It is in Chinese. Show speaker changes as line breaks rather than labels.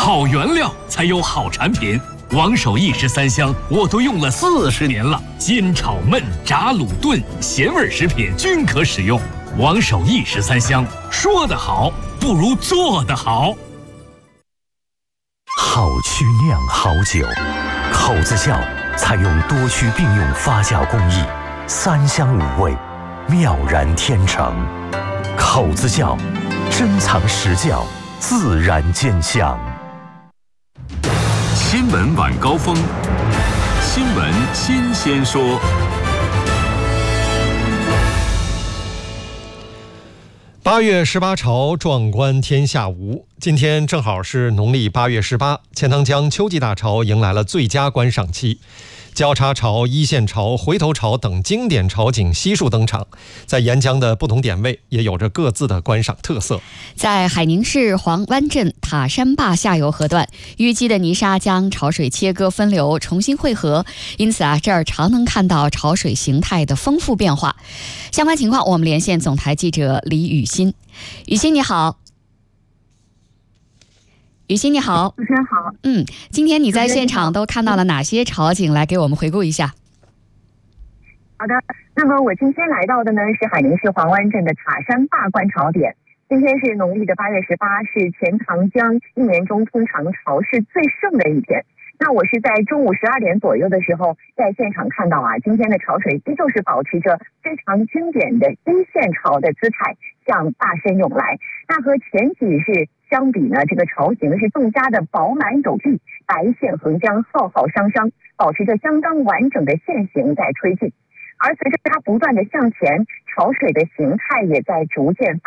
好原料才有好产品。王守义13香我都用了40年了，煎炒焖炸卤炖咸味食品均可使用。王守义13香，说得好不如做得好。
好曲酿好酒，口子窖采用多区并用发酵工艺，3香5味，妙然天成。口子窖珍藏实窖，自然兼香。
新闻晚高峰，新闻新鲜说。
8月18朝，壮观天下无。今天正好是农历8月18，钱塘江秋季大潮迎来了最佳观赏期。交叉潮、一线潮、回头潮等经典潮景悉数登场，在沿江的不同点位也有着各自的观赏特色。
在海宁市黄湾镇塔山坝下游河段，淤积的泥沙将潮水切割分流，重新汇合，因此这儿常能看到潮水形态的丰富变化。相关情况，我们连线总台记者李雨欣。雨欣你好。雨欣你好。
主持人好。
今天你在现场都看到了哪些潮景？来给我们回顾一下。
好的，那么我今天来到的呢是海宁市黄湾镇的塔山坝观潮点。今天是农历的8月18，是钱塘江一年中通常潮势最盛的一天。那我是在中午12点左右的时候在现场看到今天的潮水依旧是保持着非常经典的一线潮的姿态向大深涌来。那和前几日相比呢，这个潮形是更加的饱满陡立，白线横江，浩浩汤汤，保持着相当完整的线形在推进。而随着它不断的向前，潮水的形态也在逐渐